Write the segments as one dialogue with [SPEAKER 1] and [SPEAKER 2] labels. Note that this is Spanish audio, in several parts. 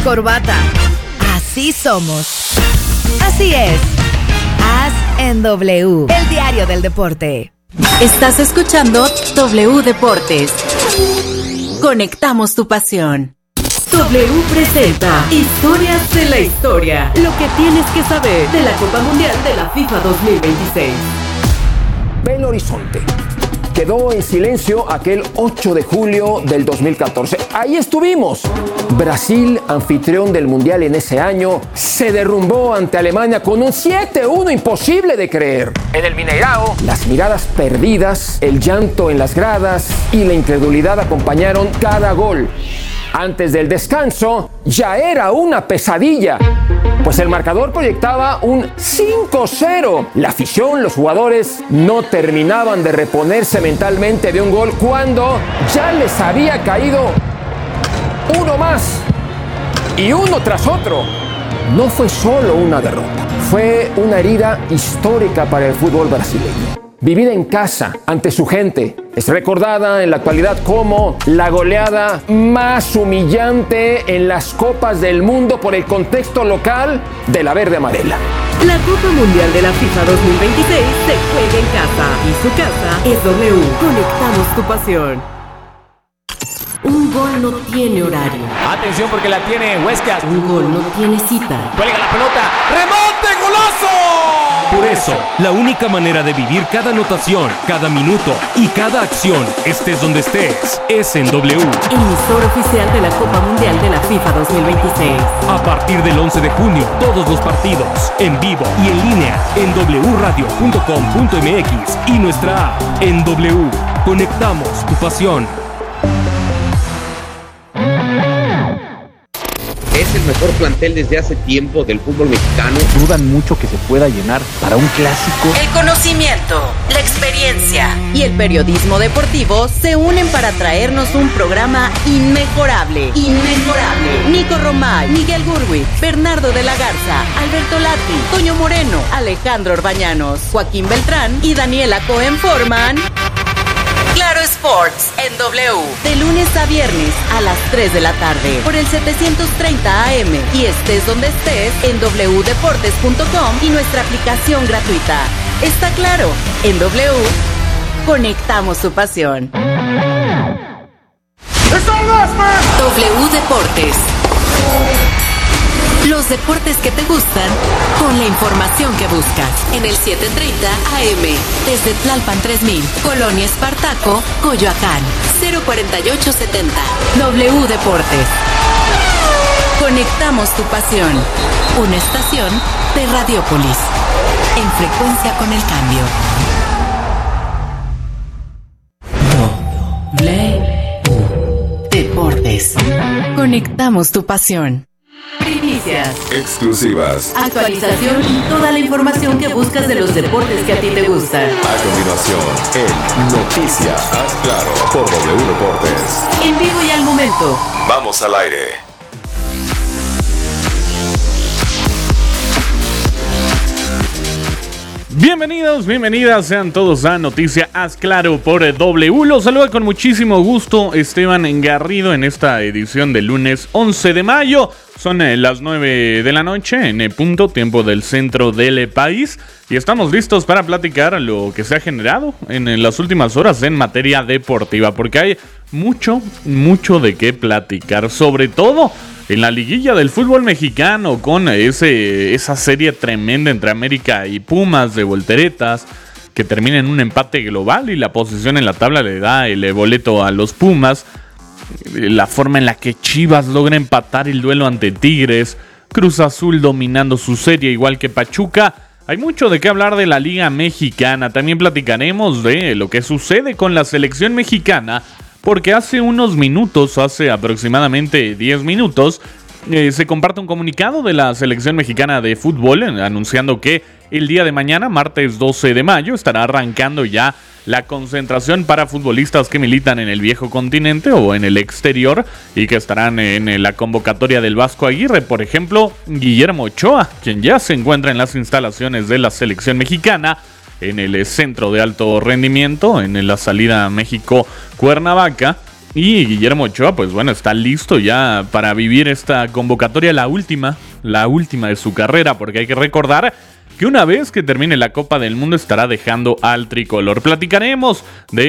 [SPEAKER 1] corbata. Así somos. Así es. Haz en W, el diario del deporte.
[SPEAKER 2] Estás escuchando W Deportes. Conectamos tu pasión.
[SPEAKER 3] W presenta Historias de la Historia. Lo que tienes que saber de la Copa Mundial de la FIFA 2026.
[SPEAKER 4] Belo Horizonte. Quedó en silencio aquel 8 de julio del 2014. Ahí estuvimos. Brasil, anfitrión del Mundial en ese año, se derrumbó ante Alemania con un 7-1 imposible de creer. En el Mineirao, las miradas perdidas, el llanto en las gradas y la incredulidad acompañaron cada gol. Antes del descanso, ya era una pesadilla, pues el marcador proyectaba un 5-0. La afición, los jugadores, no terminaban de reponerse mentalmente de un gol cuando ya les había caído uno más y uno tras otro. No fue solo una derrota, fue una herida histórica para el fútbol brasileño. Vivida en casa, ante su gente, es recordada en la actualidad como la goleada más humillante en las Copas del Mundo por el contexto local de la verde amarela.
[SPEAKER 3] La Copa Mundial de la FIFA 2026 se juega en casa y su casa es W. Conectamos tu pasión. Un gol no tiene horario.
[SPEAKER 5] Atención porque la tiene Huescas.
[SPEAKER 3] Un gol no tiene cita.
[SPEAKER 5] Cuelga la pelota. ¡Remonte! ¡Golazo!
[SPEAKER 6] Por eso, la única manera de vivir cada anotación, cada minuto y cada acción, estés donde estés, es en W.
[SPEAKER 3] Emisor oficial de la Copa Mundial de la FIFA 2026.
[SPEAKER 6] A partir del 11 de junio, todos los partidos, en vivo y en línea, en wradio.com.mx y nuestra app, en W. Conectamos tu pasión.
[SPEAKER 7] Es el mejor plantel desde hace tiempo del fútbol mexicano.
[SPEAKER 8] Dudan mucho que se pueda llenar para un clásico.
[SPEAKER 2] El conocimiento, la experiencia y el periodismo deportivo se unen para traernos un programa inmejorable. Nico Romay, Miguel Gurwitz, Bernardo de la Garza, Alberto Lati, Toño Moreno, Alejandro Orbañanos, Joaquín Beltrán y Daniela Cohen forman Claro Sports en W, de lunes a viernes a las 3 de la tarde por el 730 AM y estés donde estés en wdeportes.com y nuestra aplicación gratuita. Está claro, en W conectamos tu pasión. W Deportes. Los deportes que te gustan con la información que buscas. En el 730 AM, desde Tlalpan 3000, Colonia Espartaco, Coyoacán, 04870. W Deportes. Conectamos tu pasión. Una estación de Radiopolis. En frecuencia con el cambio. W Deportes. Conectamos tu pasión. Primicias,
[SPEAKER 9] exclusivas,
[SPEAKER 3] actualización y toda la información que buscas de los deportes que a ti te gustan.
[SPEAKER 9] A continuación, en Noticias Haz Claro por W Deportes.
[SPEAKER 3] En vivo y al momento.
[SPEAKER 9] Vamos al aire.
[SPEAKER 10] Bienvenidos, bienvenidas sean todos a Noticias Haz Claro por W. Los saluda con muchísimo gusto Esteban Garrido en esta edición del lunes 11 de mayo. Son las 9 de la noche en punto, tiempo del centro del país. Y estamos listos para platicar lo que se ha generado en las últimas horas en materia deportiva. Porque hay mucho de qué platicar. Sobre todo en la liguilla del fútbol mexicano, con esa serie tremenda entre América y Pumas de volteretas, que termina en un empate global y la posición en la tabla le da el boleto a los Pumas. La forma en la que Chivas logra empatar el duelo ante Tigres, Cruz Azul dominando su serie igual que Pachuca. Hay mucho de qué hablar de la Liga Mexicana. También platicaremos de lo que sucede con la selección mexicana, porque hace unos minutos, hace aproximadamente 10 minutos, se comparte un comunicado de la selección mexicana de fútbol anunciando que el día de mañana, martes 12 de mayo, estará arrancando ya la concentración para futbolistas que militan en el viejo continente o en el exterior y que estarán en la convocatoria del Vasco Aguirre. Por ejemplo, Guillermo Ochoa, quien ya se encuentra en las instalaciones de la selección mexicana, en el centro de alto rendimiento, en la salida México-Cuernavaca, Y Guillermo Ochoa, pues bueno, está listo ya para vivir esta convocatoria, la última de su carrera, porque hay que recordar que una vez que termine la Copa del Mundo estará dejando al tricolor. Platicaremos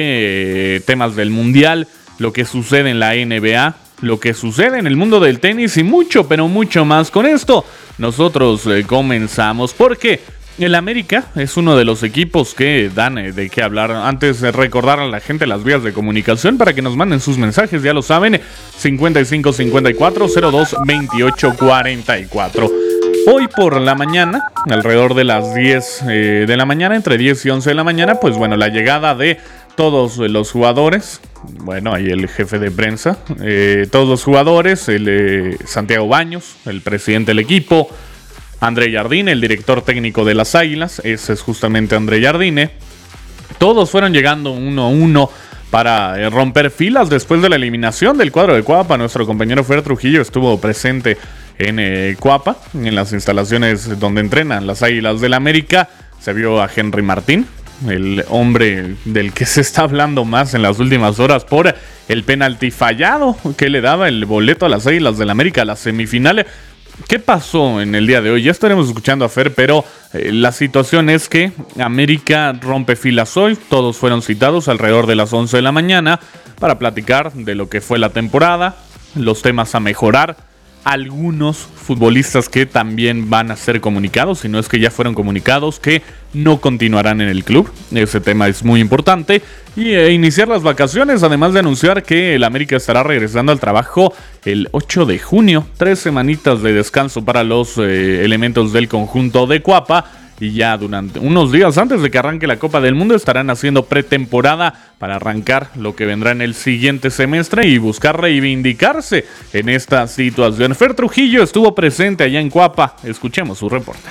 [SPEAKER 10] de temas del Mundial, lo que sucede en la NBA, lo que sucede en el mundo del tenis y mucho, pero mucho más. Con esto nosotros comenzamos porque el América es uno de los equipos que dan de qué hablar. Antes de recordar a la gente las vías de comunicación para que nos manden sus mensajes, ya lo saben, 55 54 02 28 44. Hoy por la mañana, alrededor de las 10 de la mañana, entre 10 y 11 de la mañana, pues bueno, la llegada de todos los jugadores, bueno, ahí el jefe de prensa, todos los jugadores, Santiago Baños, el presidente del equipo, André Jardine, el director técnico de las Águilas, ese es justamente André Jardine. Todos fueron llegando uno a uno para romper filas después de la eliminación del cuadro de Cuapa. Nuestro compañero Fer Trujillo estuvo presente en Cuapa, en las instalaciones donde entrenan las Águilas del América. Se vio a Henry Martín, el hombre del que se está hablando más en las últimas horas por el penalti fallado que le daba el boleto a las Águilas del América a las semifinales. ¿Qué pasó en el día de hoy? Ya estaremos escuchando a Fer, pero la situación es que América rompe filas hoy. Todos fueron citados alrededor de las 11 de la mañana para platicar de lo que fue la temporada, los temas a mejorar, algunos futbolistas que también van a ser comunicados, si no es que ya fueron comunicados, que no continuarán en el club. Ese tema es muy importante. Y iniciar las vacaciones, además de anunciar que el América estará regresando al trabajo el 8 de junio. 3 semanitas de descanso para los elementos del conjunto de Cuapa. Y ya durante unos días antes de que arranque la Copa del Mundo estarán haciendo pretemporada para arrancar lo que vendrá en el siguiente semestre y buscar reivindicarse en esta situación. Fer Trujillo estuvo presente allá en Cuapa. Escuchemos su reporte.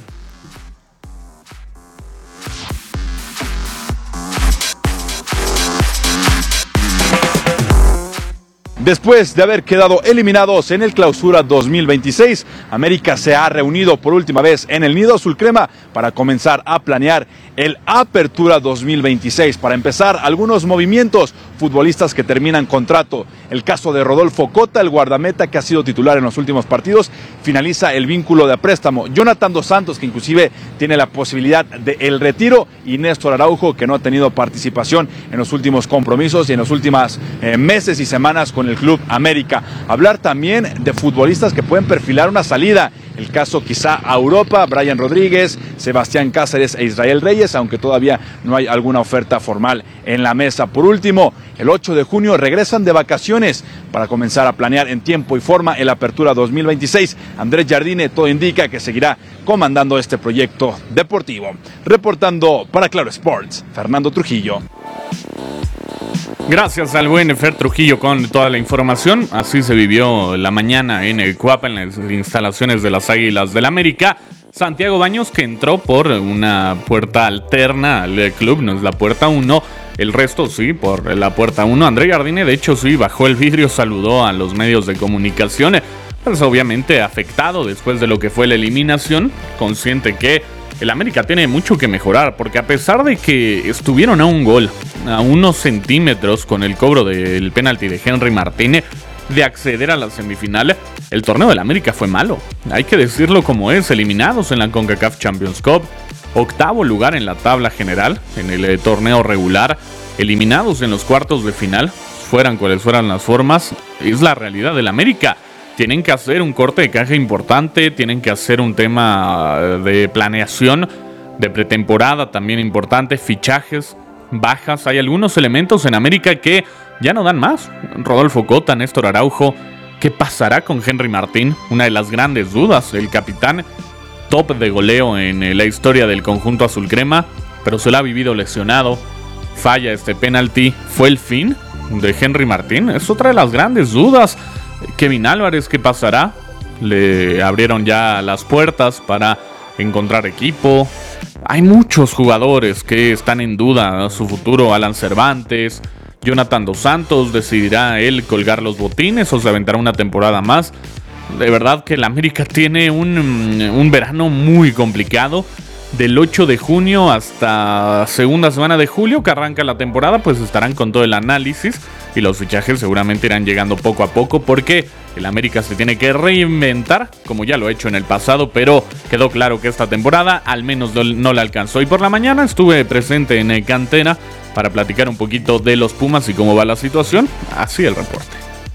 [SPEAKER 11] Después de haber quedado eliminados en el Clausura 2026, América se ha reunido por última vez en el Nido Azul Crema para comenzar a planear el Apertura 2026. Para empezar, algunos movimientos, futbolistas que terminan contrato. El caso de Rodolfo Cota, el guardameta que ha sido titular en los últimos partidos, finaliza el vínculo de préstamo. Jonathan Dos Santos, que inclusive tiene la posibilidad del retiro, y Néstor Araujo, que no ha tenido participación en los últimos compromisos y en los últimos meses y semanas con el Club América. Hablar también de futbolistas que pueden perfilar una salida. El caso quizá a Europa, Brian Rodríguez, Sebastián Cáceres e Israel Reyes, aunque todavía no hay alguna oferta formal en la mesa. Por último, el 8 de junio regresan de vacaciones para comenzar a planear en tiempo y forma el Apertura 2026. Andrés Jardine, todo indica que seguirá comandando este proyecto deportivo. Reportando para Claro Sports, Fernando Trujillo.
[SPEAKER 10] Gracias al buen Fer Trujillo con toda la información. Así se vivió la mañana en el Cuapa, en las instalaciones de las Águilas del América. Santiago Baños, que entró por una puerta alterna al club, no es la puerta 1. El resto sí, por la puerta 1. André Jardine, de hecho, sí, bajó el vidrio, saludó a los medios de comunicación. Pues obviamente afectado después de lo que fue la eliminación, consciente que el América tiene mucho que mejorar, porque a pesar de que estuvieron a un gol, a unos centímetros con el cobro del penalti de Henry Martín de acceder a la semifinal, el torneo del América fue malo. Hay que decirlo como es, eliminados en la CONCACAF Champions Cup, 8º lugar en la tabla general, en el torneo regular, eliminados en los cuartos de final, fueran cuales fueran las formas, es la realidad del América. Tienen que hacer un corte de caja importante, tienen que hacer un tema de planeación, de pretemporada también importante, fichajes, bajas. Hay algunos elementos en América que ya no dan más. Rodolfo Cota, Néstor Araujo. ¿Qué pasará con Henry Martín? Una de las grandes dudas, el capitán top de goleo en la historia del conjunto azul crema, pero se lo ha vivido lesionado. Falla este penalti. ¿Fue el fin de Henry Martín? Es otra de las grandes dudas. Kevin Álvarez, ¿qué pasará? Le abrieron ya las puertas para encontrar equipo. Hay muchos jugadores que están en duda su futuro. Alan Cervantes, Jonathan Dos Santos, ¿decidirá él colgar los botines o se aventará una temporada más? De verdad que el América tiene un verano muy complicado. del 8 de junio hasta segunda semana de julio, que arranca la temporada, pues estarán con todo el análisis y los fichajes seguramente irán llegando poco a poco porque el América se tiene que reinventar, como ya lo ha hecho en el pasado, pero quedó claro que esta temporada al menos no le alcanzó. Y por la mañana estuve presente en Cantera para platicar un poquito de los Pumas y cómo va la situación. Así el reporte.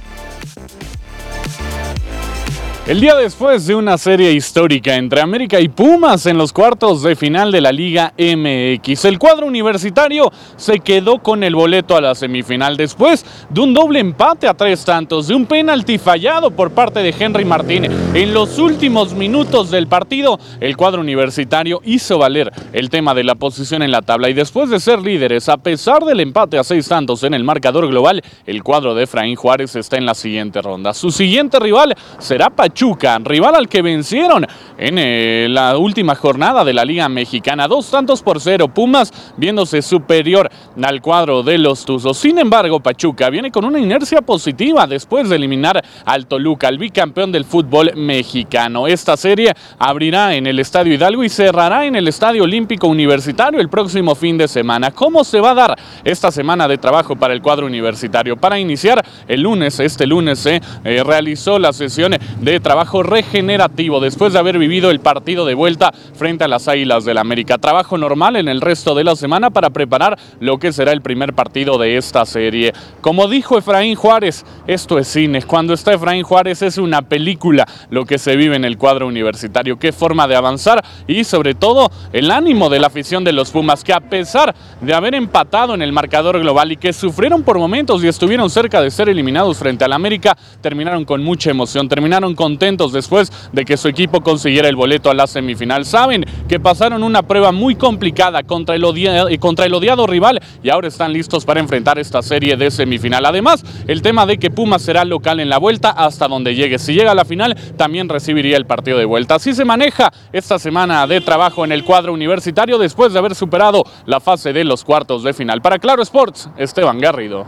[SPEAKER 10] El día después de una serie histórica entre América y Pumas en los cuartos de final de la Liga MX, el cuadro universitario se quedó con el boleto a la semifinal después de un doble empate a 3 tantos, de un penalti fallado por parte de Henry Martín. En los últimos minutos del partido, el cuadro universitario hizo valer el tema de la posición en la tabla y después de ser líderes, a pesar del empate a 6 tantos en el marcador global, el cuadro de Efraín Juárez está en la siguiente ronda. Su siguiente rival será Pachuca, rival al que vencieron en la última jornada de la Liga Mexicana, 2-0. Pumas viéndose superior al cuadro de los Tuzos. Sin embargo, Pachuca viene con una inercia positiva después de eliminar al Toluca, el bicampeón del fútbol mexicano. Esta serie abrirá en el Estadio Hidalgo y cerrará en el Estadio Olímpico Universitario el próximo fin de semana. ¿Cómo se va a dar esta semana de trabajo para el cuadro universitario? Para iniciar, este lunes se realizó la sesión de trabajo regenerativo después de haber vivido el partido de vuelta frente a las Águilas del América. Trabajo normal en el resto de la semana para preparar lo que será el primer partido de esta serie. Como dijo Efraín Juárez, esto es cine. Cuando está Efraín Juárez es una película lo que se vive en el cuadro universitario. Qué forma de avanzar y sobre todo el ánimo de la afición de los Pumas, que a pesar de haber empatado en el marcador global y que sufrieron por momentos y estuvieron cerca de ser eliminados frente al América, terminaron con mucha emoción, terminaron contentos después de que su equipo consiguiera el boleto a la semifinal. Saben que pasaron una prueba muy complicada contra el odiado rival y ahora están listos para enfrentar esta serie de semifinal. Además, el tema de que Pumas será local en la vuelta hasta donde llegue. Si llega a la final, también recibiría el partido de vuelta. Así se maneja esta semana de trabajo en el cuadro universitario después de haber superado la fase de los cuartos de final. Para Claro Sports, Esteban Garrido.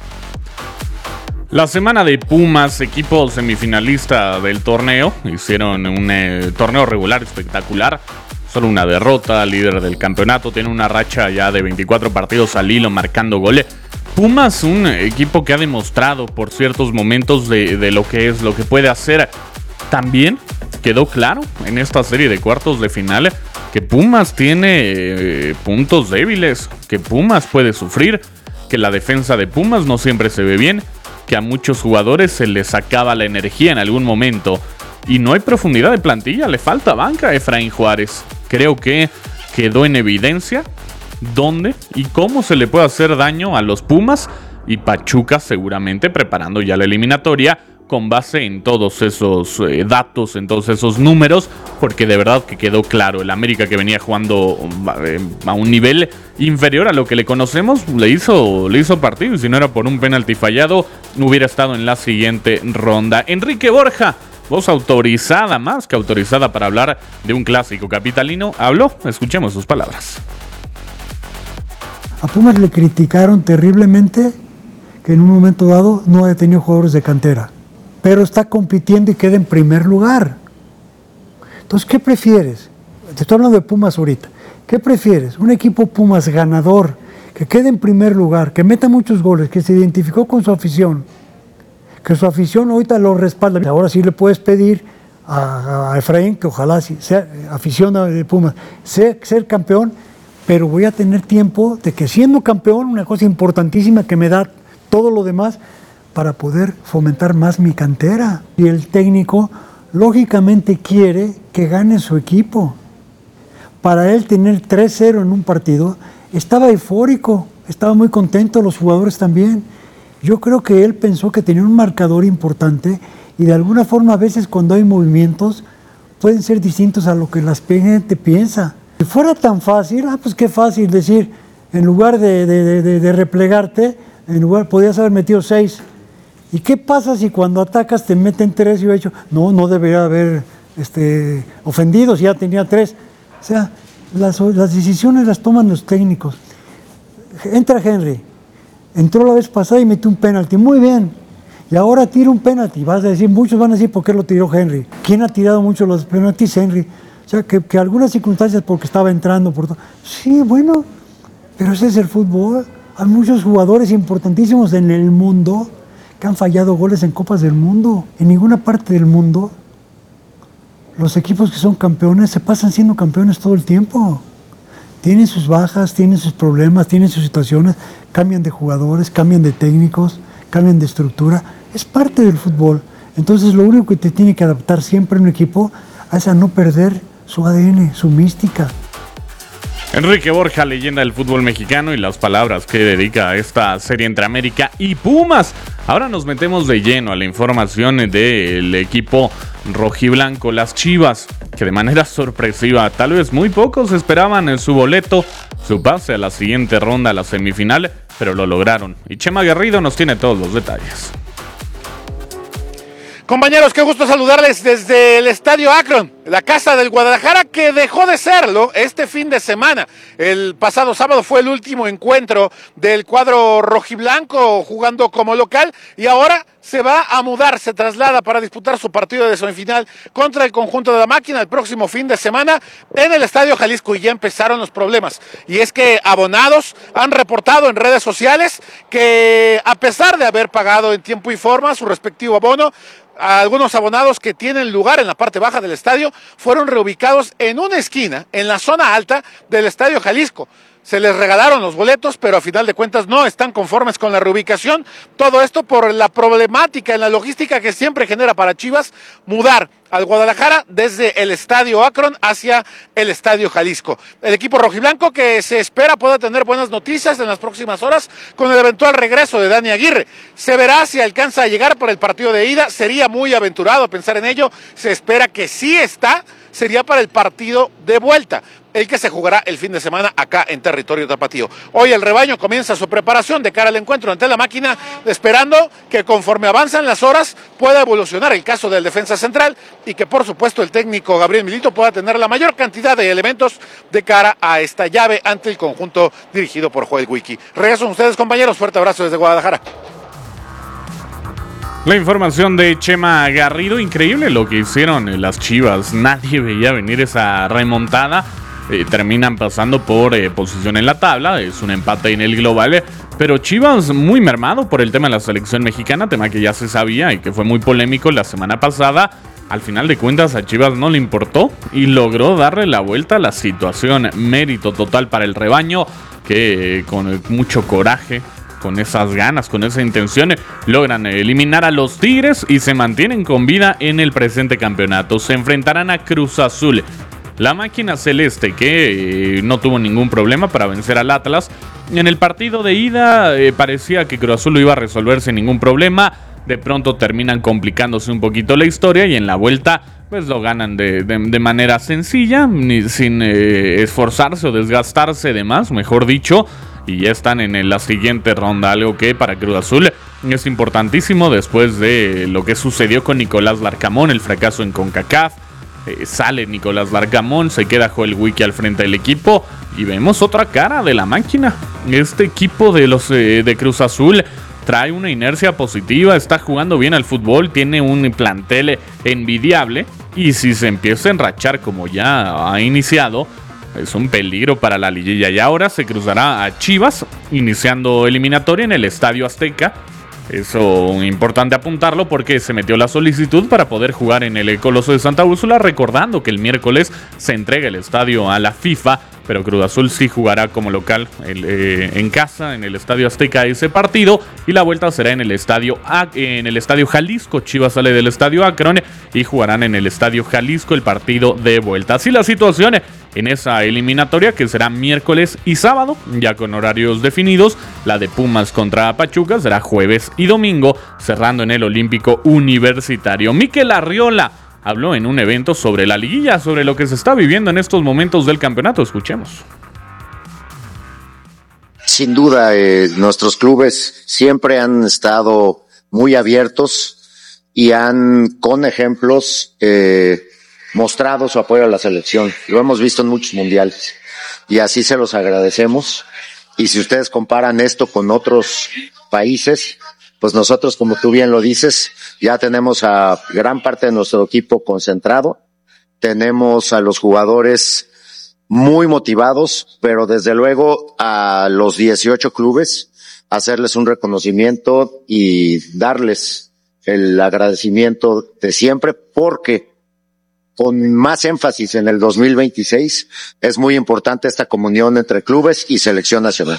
[SPEAKER 10] La semana de Pumas, equipo semifinalista del torneo, hicieron un torneo regular espectacular. Solo una derrota, líder del campeonato, tiene una racha ya de 24 partidos al hilo marcando goles. Pumas, un equipo que ha demostrado por ciertos momentos de lo que es, lo que puede hacer. También quedó claro en esta serie de cuartos de final que Pumas tiene puntos débiles, que Pumas puede sufrir, que la defensa de Pumas no siempre se ve bien, que a muchos jugadores se les acaba la energía en algún momento y no hay profundidad de plantilla, le falta banca a Efraín Juárez. Creo que quedó en evidencia dónde y cómo se le puede hacer daño a los Pumas y Pachuca seguramente preparando ya la eliminatoria con base en todos esos datos, en todos esos números, porque de verdad que quedó claro, el América que venía jugando a un nivel inferior a lo que le conocemos, le hizo partido y si no era por un penalti fallado, hubiera estado en la siguiente ronda. Enrique Borja, voz autorizada, más que autorizada para hablar de un clásico capitalino, habló, escuchemos sus palabras.
[SPEAKER 12] A Pumas le criticaron terriblemente que en un momento dado no haya tenido jugadores de cantera, pero está compitiendo y queda en primer lugar. Entonces, ¿qué prefieres? Te estoy hablando de Pumas ahorita. ¿Qué prefieres? Un equipo Pumas ganador, que quede en primer lugar, que meta muchos goles, que se identificó con su afición, que su afición ahorita lo respalda. Ahora sí le puedes pedir a Efraín que ojalá sea afición de Pumas, ser campeón, pero voy a tener tiempo de que siendo campeón, una cosa importantísima que me da todo lo demás, para poder fomentar más mi cantera. Y el técnico, lógicamente, quiere que gane su equipo. Para él tener 3-0 en un partido, estaba eufórico, estaba muy contento, los jugadores también. Yo creo que él pensó que tenía un marcador importante y de alguna forma a veces cuando hay movimientos pueden ser distintos a lo que la gente piensa. Si fuera tan fácil, pues qué fácil decir, en lugar de replegarte, podías haber metido 6. ¿Y qué pasa si cuando atacas te meten 3? Y yo he dicho, no debería haber ofendido si ya tenía 3. O sea, las decisiones las toman los técnicos. Entra Henry, entró la vez pasada y metió un penalti, muy bien. Y ahora tira un penalti, vas a decir, muchos van a decir, ¿por qué lo tiró Henry? ¿Quién ha tirado mucho los penaltis? Henry. O sea, que algunas circunstancias porque estaba entrando por todo. Sí, bueno, pero ese es el fútbol. Hay muchos jugadores importantísimos en el mundo que han fallado goles en Copas del Mundo. En ninguna parte del mundo los equipos que son campeones se pasan siendo campeones todo el tiempo. Tienen sus bajas, tienen sus problemas, tienen sus situaciones, cambian de jugadores, cambian de técnicos, cambian de estructura. Es parte del fútbol. Entonces lo único que te tiene que adaptar siempre un equipo es a no perder su ADN, su mística.
[SPEAKER 10] Enrique Borja, leyenda del fútbol mexicano, y las palabras que dedica a esta serie entre América y Pumas. Ahora nos metemos de lleno a la información del equipo rojiblanco, las Chivas, que de manera sorpresiva, tal vez muy pocos esperaban en su boleto, su pase a la siguiente ronda, a la semifinal, pero lo lograron. Y Chema Garrido nos tiene todos los detalles.
[SPEAKER 5] Compañeros, qué gusto saludarles desde el Estadio Akron, la casa del Guadalajara, que dejó de serlo este fin de semana. El pasado sábado fue el último encuentro del cuadro rojiblanco jugando como local y ahora se va a mudar, se traslada para disputar su partido de semifinal contra el conjunto de la Máquina el próximo fin de semana en el Estadio Jalisco, y ya empezaron los problemas. Y es que abonados han reportado en redes sociales que, a pesar de haber pagado en tiempo y forma su respectivo abono, algunos abonados que tienen lugar en la parte baja del estadio fueron reubicados en una esquina, en la zona alta del Estadio Jalisco. Se les regalaron los boletos, pero a final de cuentas no están conformes con la reubicación. Todo esto por la problemática en la logística que siempre genera para Chivas mudar al Guadalajara desde el Estadio Akron hacia el Estadio Jalisco. El equipo rojiblanco, que se espera pueda tener buenas noticias en las próximas horas con el eventual regreso de Dani Aguirre. Se verá si alcanza a llegar para el partido de ida. Sería muy aventurado pensar en ello. Se espera que sí está, sería para el partido de vuelta, el que se jugará el fin de semana acá en territorio tapatío. Hoy el rebaño comienza su preparación de cara al encuentro ante la Máquina, esperando que conforme avanzan las horas pueda evolucionar el caso del defensa central y que por supuesto el técnico Gabriel Milito pueda tener la mayor cantidad de elementos de cara a esta llave ante el conjunto dirigido por Joel Wiki. Regreso con ustedes, compañeros, fuerte abrazo desde Guadalajara.
[SPEAKER 10] La información de Chema Garrido, increíble lo que hicieron las Chivas, nadie veía venir esa remontada. Terminan pasando por posición en la tabla, es un empate en el global, pero Chivas muy mermado por el tema de la selección mexicana, tema que ya se sabía y que fue muy polémico la semana pasada. Al final de cuentas a Chivas no le importó y logró darle la vuelta a la situación. Mérito total para el rebaño, que con mucho coraje, con esas ganas, con esa intención, logran eliminar a los Tigres y se mantienen con vida en el presente campeonato. Se enfrentarán a Cruz Azul. La Máquina celeste, que no tuvo ningún problema para vencer al Atlas. En el partido de ida parecía que Cruz Azul lo iba a resolver sin ningún problema. De pronto terminan complicándose un poquito la historia y en la vuelta pues lo ganan de manera sencilla, sin esforzarse o desgastarse de más, mejor dicho. Y ya están en la siguiente ronda, algo que para Cruz Azul es importantísimo después de lo que sucedió con Nicolás Larcamón, el fracaso en CONCACAF. Sale Nicolás Larcamón, se queda Joel Wiki al frente del equipo y vemos otra cara de la Máquina. Este equipo de los de Cruz Azul trae una inercia positiva, está jugando bien al fútbol, tiene un plantel envidiable y si se empieza a enrachar como ya ha iniciado, es un peligro para la liguilla. Y ahora se cruzará a Chivas iniciando eliminatoria en el Estadio Azteca. Eso importante apuntarlo porque se metió la solicitud para poder jugar en el Coloso de Santa Úrsula, recordando que el miércoles se entrega el estadio a la FIFA, pero Cruz Azul sí jugará como local en casa en el Estadio Azteca ese partido y la vuelta será en el Estadio Jalisco. Chivas sale del Estadio Akron y jugarán en el Estadio Jalisco el partido de vuelta. Así la situación en esa eliminatoria, que será miércoles y sábado, ya con horarios definidos. La de Pumas contra Pachuca será jueves y domingo, cerrando en el Olímpico Universitario. Mikel Arriola habló en un evento sobre la liguilla, sobre lo que se está viviendo en estos momentos del campeonato. Escuchemos.
[SPEAKER 13] Sin duda, nuestros clubes siempre han estado muy abiertos y han, con ejemplos, mostrado su apoyo a la selección. Lo hemos visto en muchos mundiales y así se los agradecemos. Y si ustedes comparan esto con otros países, pues nosotros, como tú bien lo dices, ya tenemos a gran parte de nuestro equipo concentrado. tenemos a los jugadores muy motivados, pero desde luego a los 18 clubes hacerles un reconocimiento y darles el agradecimiento de siempre, porque con más énfasis en el 2026 es muy importante esta comunión entre clubes y selección nacional.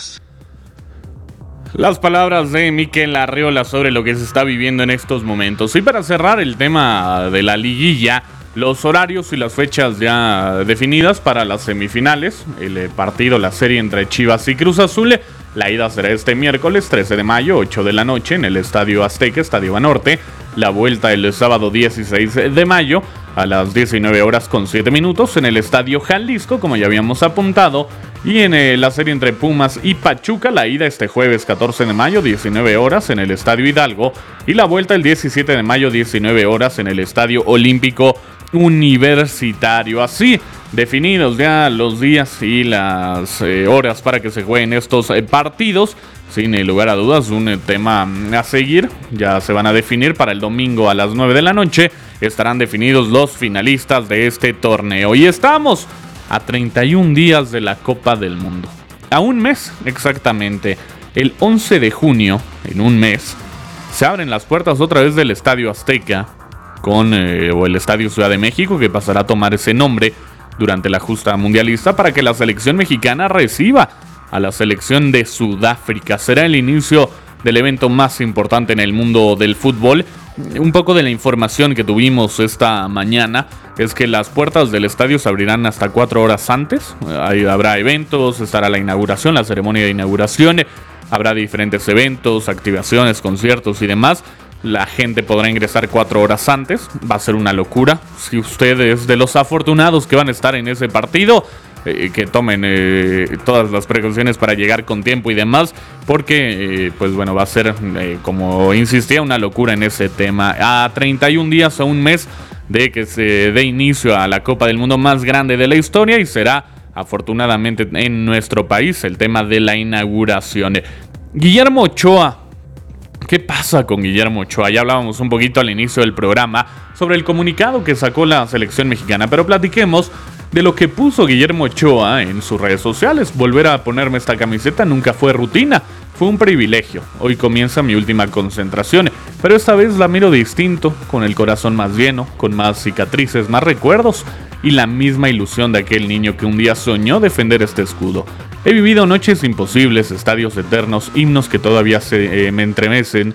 [SPEAKER 10] Las palabras de Mikel Arriola sobre lo que se está viviendo en estos momentos. Y para cerrar el tema de la liguilla, los horarios y las fechas ya definidas para las semifinales. El partido, la serie entre Chivas y Cruz Azul. La ida será este miércoles 13 de mayo, 8 de la noche, en el Estadio Azteca, Estadio Banorte. La vuelta el sábado 16 de mayo a las 19 horas con 7 minutos en el Estadio Jalisco, como ya habíamos apuntado. Y en la serie entre Pumas y Pachuca, la ida este jueves 14 de mayo, 19 horas en el Estadio Hidalgo. Y la vuelta el 17 de mayo, 19 horas en el Estadio Olímpico Universitario. Así definidos ya los días y las horas para que se jueguen estos partidos. Sin lugar a dudas, un tema a seguir. Ya se van a definir para el domingo a las 9 de la noche. Estarán definidos los finalistas de este torneo. Y estamos a 31 días de la Copa del Mundo. A un mes exactamente. El 11 de junio, en un mes, se abren las puertas otra vez del Estadio Azteca o el Estadio Ciudad de México, que pasará a tomar ese nombre durante la justa mundialista, para que la selección mexicana reciba a la selección de Sudáfrica. Será el inicio del evento más importante en el mundo del fútbol. Un poco de la información que tuvimos esta mañana es que las puertas del estadio se abrirán hasta 4 horas antes. Ahí habrá eventos, estará la inauguración, la ceremonia de inauguración, habrá diferentes eventos, activaciones, conciertos y demás. La gente podrá ingresar 4 horas antes. Va a ser una locura. Si usted es de los afortunados que van a estar en ese partido, que tomen todas las precauciones para llegar con tiempo y demás, porque pues bueno, va a ser, como insistía, una locura en ese tema. A 31 días, a un mes de que se dé inicio a la Copa del Mundo más grande de la historia, y será afortunadamente en nuestro país el tema de la inauguración. Guillermo Ochoa. ¿Qué pasa con Guillermo Ochoa? Ya hablábamos un poquito al inicio del programa sobre el comunicado que sacó la selección mexicana, pero platiquemos de lo que puso Guillermo Ochoa en sus redes sociales. Volver a ponerme esta camiseta nunca fue rutina, fue un privilegio. Hoy comienza mi última concentración, pero esta vez la miro distinto, con el corazón más lleno, con más cicatrices, más recuerdos y la misma ilusión de aquel niño que un día soñó defender este escudo. He vivido noches imposibles, estadios eternos, himnos que todavía me entremecen,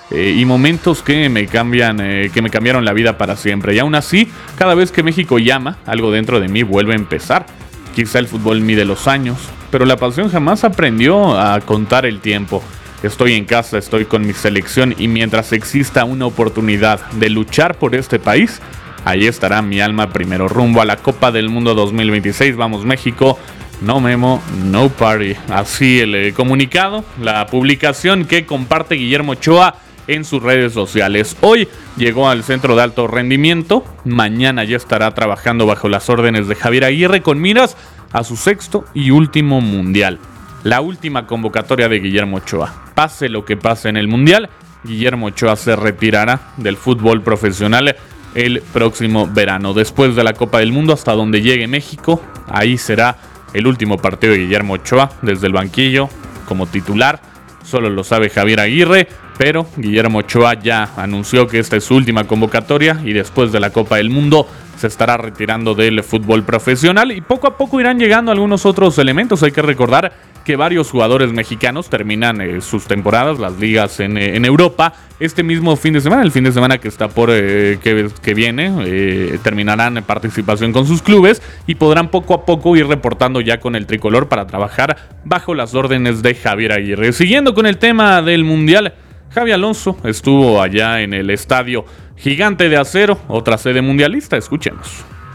[SPEAKER 10] y momentos que me cambiaron la vida para siempre. Y aún así, cada vez que México llama, algo dentro de mí vuelve a empezar. Quizá el fútbol mide los años, pero la pasión jamás aprendió a contar el tiempo. Estoy en casa, estoy con mi selección, y mientras exista una oportunidad de luchar por este país, ahí estará mi alma primero. Rumbo a la Copa del Mundo 2026. Vamos México. No memo, no party. Así el comunicado, la publicación que comparte Guillermo Ochoa en sus redes sociales. Hoy llegó al centro de alto rendimiento. Mañana ya estará trabajando bajo las órdenes de Javier Aguirre con miras a su 6º y último mundial. La última convocatoria de Guillermo Ochoa. Pase lo que pase en el mundial, Guillermo Ochoa se retirará del fútbol profesional el próximo verano. Después de la Copa del Mundo, hasta donde llegue México, ahí será el último partido de Guillermo Ochoa desde el banquillo como titular. Solo lo sabe Javier Aguirre, pero Guillermo Ochoa ya anunció que esta es su última convocatoria y después de la Copa del Mundo se estará retirando del fútbol profesional, y poco a poco irán llegando algunos otros elementos. Hay que recordar que varios jugadores mexicanos terminan sus temporadas, las ligas en Europa, este mismo fin de semana, el fin de semana que está por que viene, terminarán participación con sus clubes y podrán poco a poco ir reportando ya con el tricolor para trabajar bajo las órdenes de Javier Aguirre. Siguiendo con el tema del Mundial, Xabi Alonso estuvo allá en el Estadio Gigante de Acero, otra sede mundialista. Escuchemos.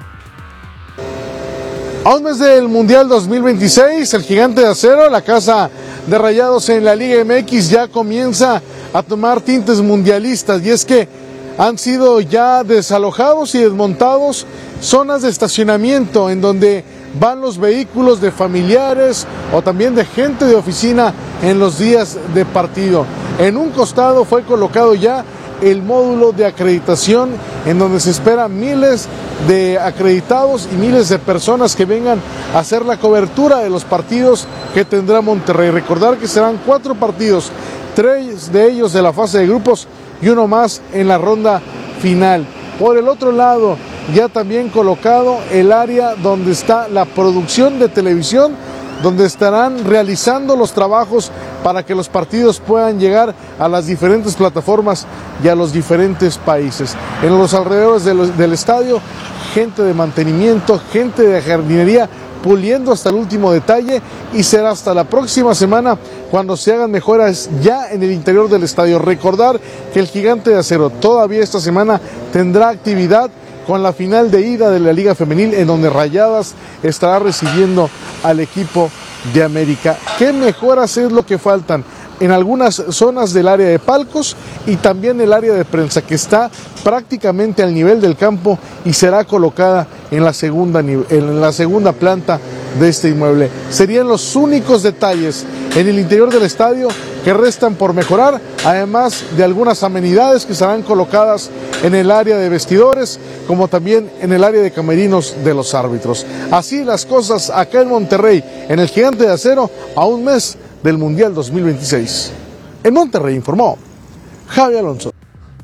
[SPEAKER 14] A un mes del Mundial 2026, el Gigante de Acero, la casa de Rayados en la Liga MX, ya comienza a tomar tintes mundialistas, y es que han sido ya desalojados y desmontados zonas de estacionamiento en donde van los vehículos de familiares o también de gente de oficina en los días de partido. En un costado fue colocado ya el módulo de acreditación, en donde se espera miles de acreditados y miles de personas que vengan a hacer la cobertura de los partidos que tendrá Monterrey. Recordar que serán 4 partidos, 3 de ellos de la fase de grupos y uno más en la ronda final. Por el otro lado, ya también colocado el área donde está la producción de televisión, donde estarán realizando los trabajos para que los partidos puedan llegar a las diferentes plataformas y a los diferentes países. En los alrededores del estadio, gente de mantenimiento, gente de jardinería, puliendo hasta el último detalle, y será hasta la próxima semana cuando se hagan mejoras ya en el interior del estadio. Recordar que el Gigante de Acero todavía esta semana tendrá actividad con la final de ida de la Liga Femenil, en donde Rayadas estará recibiendo al equipo de América. ¿Qué mejoras es lo que faltan? En algunas zonas del área de palcos y también el área de prensa, que está prácticamente al nivel del campo y será colocada en la segunda planta de este inmueble. Serían los únicos detalles en el interior del estadio que restan por mejorar, además de algunas amenidades que serán colocadas en el área de vestidores, como también en el área de camerinos de los árbitros. Así las cosas acá en Monterrey, en el Gigante de Acero, a un mes del Mundial 2026. En Monterrey informó Javi Alonso.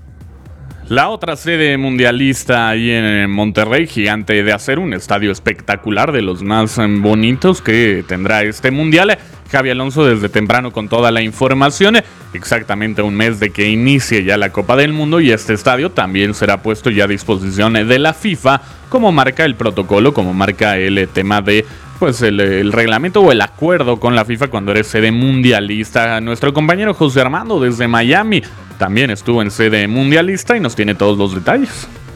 [SPEAKER 10] La otra sede mundialista ahí en Monterrey, Gigante de Acero, un estadio espectacular, de los más bonitos que tendrá este mundial. Javi Alonso desde temprano con toda la información, exactamente un mes de que inicie ya la Copa del Mundo, y este estadio también será puesto ya a disposición de la FIFA, como marca el protocolo, como marca el tema de pues el reglamento o el acuerdo con la FIFA cuando eres sede mundialista. Nuestro compañero José Armando desde Miami también estuvo en sede mundialista y nos tiene todos los detalles.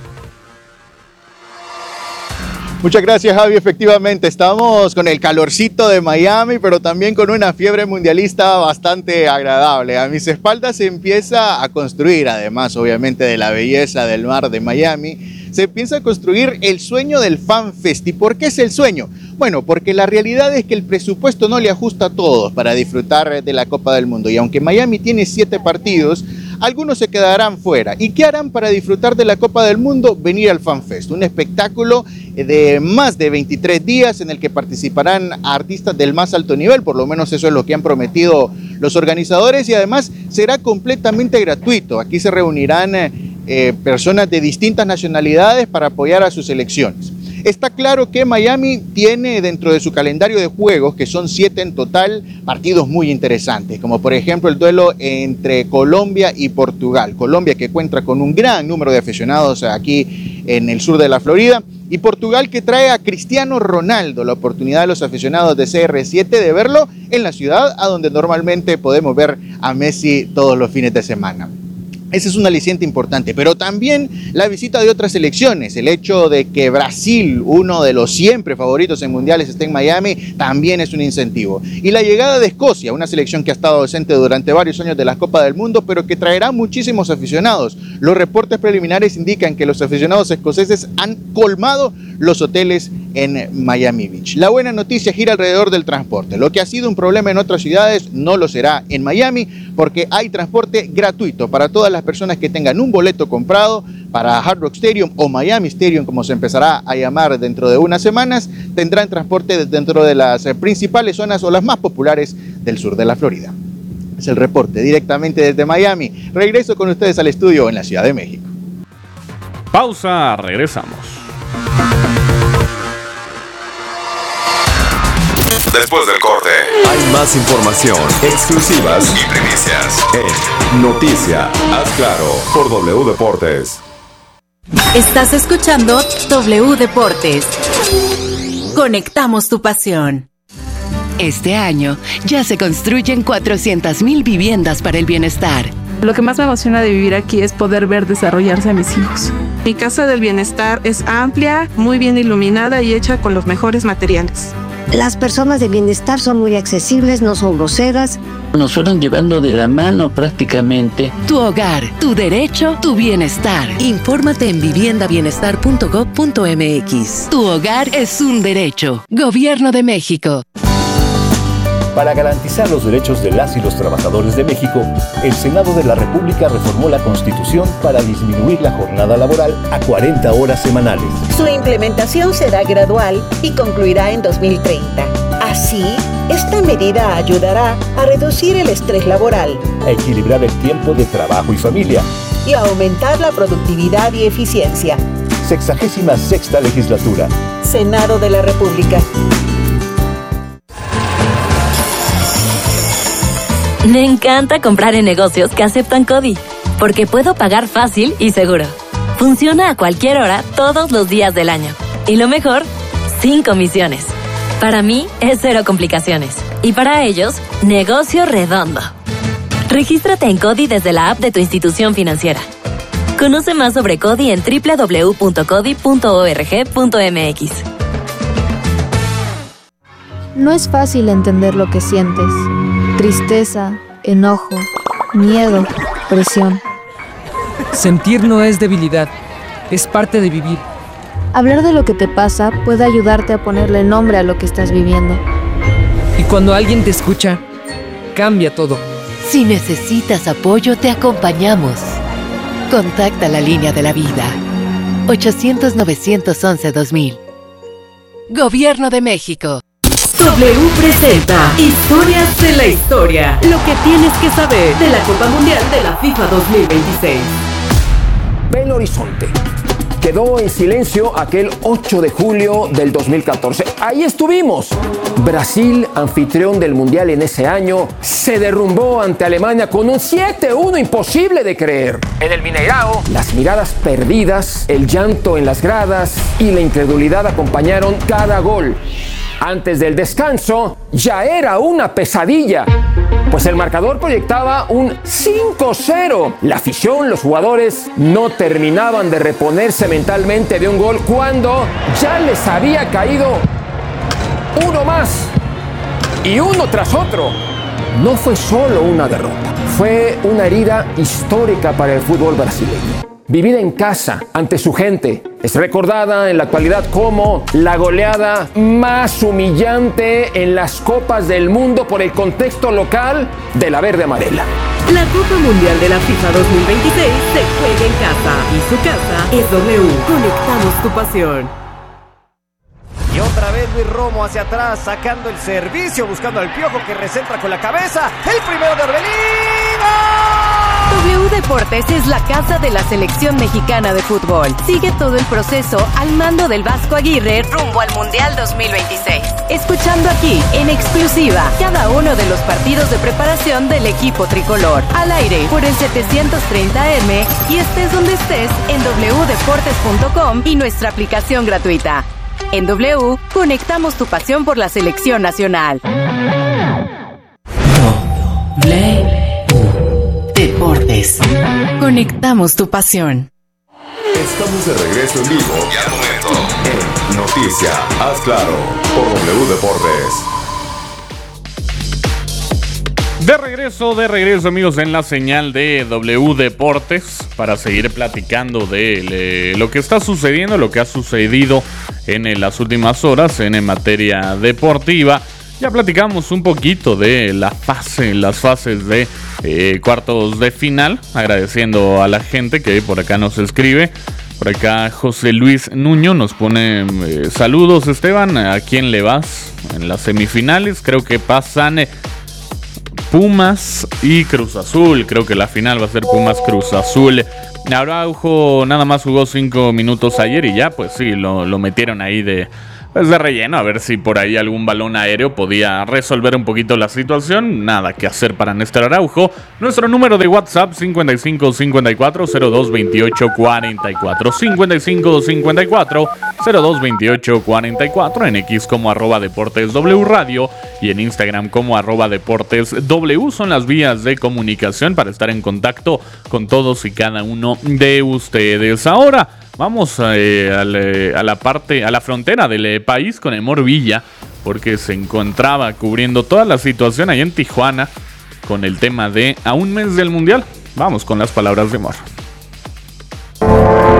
[SPEAKER 15] Muchas gracias, Javi. Efectivamente, estamos con el calorcito de Miami, pero también con una fiebre mundialista bastante agradable. A mis espaldas se empieza a construir, además obviamente de la belleza del mar de Miami, se empieza a construir el sueño del Fan Fest. ¿Y por qué es el sueño? Bueno, porque la realidad es que el presupuesto no le ajusta a todos para disfrutar de la Copa del Mundo. Y aunque Miami tiene 7 partidos, algunos se quedarán fuera. ¿Y qué harán para disfrutar de la Copa del Mundo? Venir al Fan Fest, un espectáculo de más de 23 días en el que participarán artistas del más alto nivel, por lo menos eso es lo que han prometido los organizadores, y además será completamente gratuito. Aquí se reunirán personas de distintas nacionalidades para apoyar a sus selecciones. Está claro que Miami tiene dentro de su calendario de juegos, que son 7 en total, partidos muy interesantes, como por ejemplo el duelo entre Colombia y Portugal. Colombia, que cuenta con un gran número de aficionados aquí en el sur de la Florida, y Portugal, que trae a Cristiano Ronaldo, la oportunidad de los aficionados de CR7 de verlo en la ciudad a donde normalmente podemos ver a Messi todos los fines de semana. Ese es un aliciente importante, pero también la visita de otras selecciones, el hecho de que Brasil, uno de los siempre favoritos en mundiales, esté en Miami, también es un incentivo. Y la llegada de Escocia, una selección que ha estado ausente durante varios años de la Copa del Mundo, pero que traerá muchísimos aficionados. Los reportes preliminares indican que los aficionados escoceses han colmado los hoteles en Miami Beach. La buena noticia gira alrededor del transporte. Lo que ha sido un problema en otras ciudades no lo será en Miami, porque hay transporte gratuito para todas las personas que tengan un boleto comprado para Hard Rock Stadium o Miami Stadium, como se empezará a llamar dentro de unas semanas. Tendrán transporte dentro de las principales zonas o las más populares del sur de la Florida. Es el reporte directamente desde Miami. Regreso con ustedes al estudio en la Ciudad de México.
[SPEAKER 10] Pausa, regresamos.
[SPEAKER 9] Después del corte, hay más información, exclusivas y primicias en Noticia Haz Claro por W Deportes.
[SPEAKER 2] Estás escuchando W Deportes. Conectamos tu pasión.
[SPEAKER 1] Este año ya se construyen 400,000 viviendas para el bienestar.
[SPEAKER 16] Lo que más me emociona de vivir aquí es poder ver desarrollarse a mis hijos. Mi casa del bienestar es amplia, muy bien iluminada y hecha con los mejores materiales.
[SPEAKER 17] Las personas de bienestar son muy accesibles, no son groseras.
[SPEAKER 18] Nos fueron llevando de la mano prácticamente.
[SPEAKER 1] Tu hogar, tu derecho, tu bienestar. Infórmate en viviendabienestar.gov.mx. Tu hogar es un derecho. Gobierno de México.
[SPEAKER 19] Para garantizar los derechos de las y los trabajadores de México, el Senado de la República reformó la Constitución para disminuir la jornada laboral a 40 horas semanales.
[SPEAKER 20] Su implementación será gradual y concluirá en 2030. Así, esta medida ayudará a reducir el estrés laboral,
[SPEAKER 19] a equilibrar el tiempo de trabajo y familia
[SPEAKER 20] y a aumentar la productividad y eficiencia.
[SPEAKER 19] 66ª legislatura.
[SPEAKER 20] Senado de la República.
[SPEAKER 21] Me encanta comprar en negocios que aceptan CODI, porque puedo pagar fácil y seguro. Funciona a cualquier hora, todos los días del año. Y lo mejor, sin comisiones. Para mí, es cero complicaciones. Y para ellos, negocio redondo. Regístrate en CODI desde la app de tu institución financiera. Conoce más sobre CODI en www.codi.org.mx.
[SPEAKER 22] No es fácil entender lo que sientes. Tristeza, enojo, miedo, presión.
[SPEAKER 23] Sentir no es debilidad, es parte de vivir.
[SPEAKER 22] Hablar de lo que te pasa puede ayudarte a ponerle nombre a lo que estás viviendo.
[SPEAKER 23] Y cuando alguien te escucha, cambia todo.
[SPEAKER 1] Si necesitas apoyo, te acompañamos. Contacta la línea de la vida. 800-911-2000. Gobierno de México.
[SPEAKER 3] W presenta Historias de la Historia. Lo que tienes que saber de la Copa Mundial de la FIFA 2026.
[SPEAKER 4] Belo Horizonte. Quedó en silencio aquel 8 de julio del 2014. Ahí estuvimos. Brasil, anfitrión del Mundial en ese año, se derrumbó ante Alemania con un 7-1 imposible de creer. En el Mineirao, las miradas perdidas, el llanto en las gradas y la incredulidad acompañaron cada gol. Antes del descanso, ya era una pesadilla, pues el marcador proyectaba un 5-0. La afición, los jugadores, no terminaban de reponerse mentalmente de un gol cuando ya les había caído uno más y uno tras otro. No fue solo una derrota, fue una herida histórica para el fútbol brasileño. Vivida en casa, ante su gente, es recordada en la actualidad como la goleada más humillante en las Copas del Mundo por el contexto local de la verde amarela.
[SPEAKER 3] La Copa Mundial de la FIFA 2026 se juega en casa y su casa es W. Conectamos tu pasión.
[SPEAKER 24] Y otra vez Luis Romo hacia atrás, sacando el servicio, buscando al Piojo que recentra con la cabeza. El primero de Orbelín.
[SPEAKER 2] W Deportes es la casa de la selección mexicana de fútbol. Sigue todo el proceso al mando del Vasco Aguirre rumbo al Mundial 2026. Escuchando aquí, en exclusiva, cada uno de los partidos de preparación del equipo tricolor. Al aire, por el 730M y estés donde estés en wdeportes.com y nuestra aplicación gratuita. En W, conectamos tu pasión por la selección nacional. Deportes. Conectamos tu pasión.
[SPEAKER 9] Estamos de regreso en vivo y al momento en Noticia Haz Claro por W Deportes.
[SPEAKER 10] De regreso amigos en la señal de W Deportes para seguir platicando de lo que está sucediendo, lo que ha sucedido en las últimas horas en materia deportiva. Ya platicamos un poquito de las fases de cuartos de final, agradeciendo a la gente que por acá nos escribe. Por acá José Luis Nuño nos pone saludos Esteban, ¿a quién le vas en las semifinales? Creo que pasan Pumas y Cruz Azul. Creo que la final va a ser Pumas Cruz Azul. Araujo nada más jugó 5 minutos ayer y ya pues sí, lo metieron ahí de relleno, a ver si por ahí algún balón aéreo podía resolver un poquito la situación. Nada que hacer para Néstor Araujo. Nuestro número de WhatsApp 5554-022844 5554-022844 en X como @Deportes W Radio y en Instagram como @Deportes W. Son las vías de comunicación para estar en contacto con todos y cada uno de ustedes. Ahora vamos a la frontera del país con Emor Villa, porque se encontraba cubriendo toda la situación ahí en Tijuana con el tema de a un mes del Mundial. Vamos con las palabras de Emor.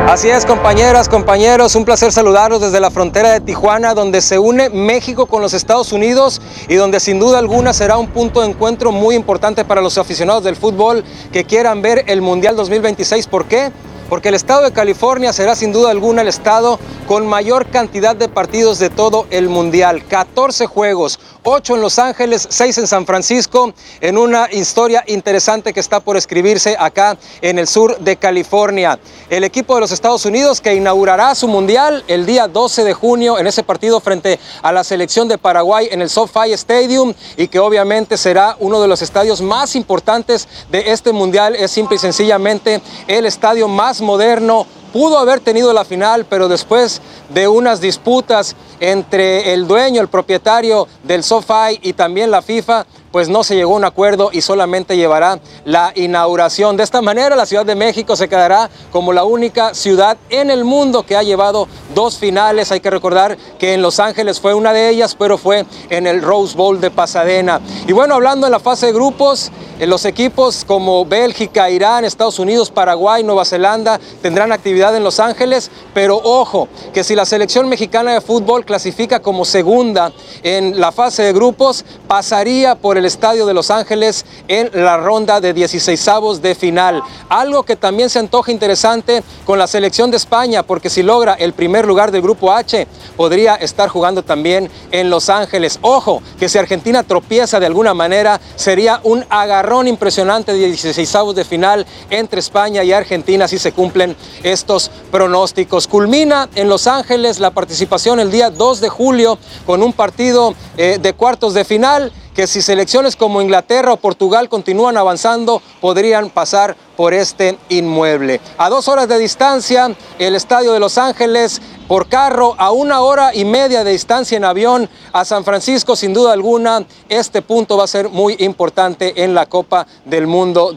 [SPEAKER 6] Así es, compañeras, compañeros, un placer saludarlos desde la frontera de Tijuana, donde se une México con los Estados Unidos y donde sin duda alguna será un punto de encuentro muy importante para los aficionados del fútbol que quieran ver el Mundial 2026. ¿Por qué? Porque el estado de California será sin duda alguna el estado con mayor cantidad de partidos de todo el Mundial. 14 juegos, 8 en Los Ángeles, 6 en San Francisco, en una historia interesante que está por escribirse acá en el sur de California. El equipo de los Estados Unidos que inaugurará su Mundial el día 12 de junio en ese partido frente a la selección de Paraguay en el SoFi Stadium y que obviamente será uno de los estadios más importantes de este Mundial. Es simple y sencillamente el estadio más moderno. Pudo haber tenido la final, pero después de unas disputas entre el dueño, el propietario del SoFi y también la FIFA, pues no se llegó a un acuerdo y solamente llevará la inauguración. De esta manera, la Ciudad de México se quedará como la única ciudad en el mundo que ha llevado 2 finales. Hay que recordar que en Los Ángeles fue una de ellas, pero fue en el Rose Bowl de Pasadena. Y bueno, hablando en la fase de grupos, los equipos como Bélgica, Irán, Estados Unidos, Paraguay, Nueva Zelanda tendrán actividad en Los Ángeles, pero ojo, que si la selección mexicana de fútbol clasifica como segunda en la fase de grupos, pasaría por el estadio de Los Ángeles en la ronda de 16avos de final. Algo que también se antoja interesante con la selección de España, porque si logra el primer lugar del grupo H, podría estar jugando también en Los Ángeles. Ojo, que si Argentina tropieza de alguna manera, sería un agarrón impresionante de 16avos de final entre España y Argentina si se cumplen estos pronósticos. Culmina en Los Ángeles la participación el día 2 de julio con un partido de cuartos de final que si selecciones como Inglaterra o Portugal continúan avanzando, podrían pasar por este inmueble. A 2 horas de distancia, el estadio de Los Ángeles, por carro, a 1 hora y media de distancia en avión a San Francisco, sin duda alguna, este punto va a ser muy importante en la Copa del Mundo